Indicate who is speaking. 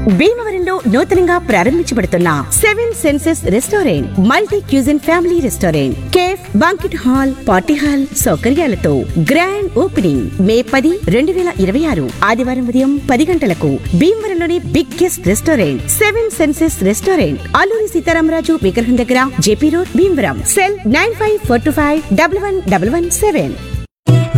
Speaker 1: భీమవరంలో నూతనంగా ప్రారంభించబడుతున్న seven senses restaurant multi cuisine family restaurant cafe banquet hall party hall సౌకర్యాలతో grand opening మే 10, 2026 ఆదివారం ఉదయం 10 గంటలకు. భీమవరంలోని biggest restaurant seven senses restaurant Alluri Sitaramaraju విగ్రహం దగ్గర జేపీ రోడ్ భీమవరం. సెల్ 9542511117.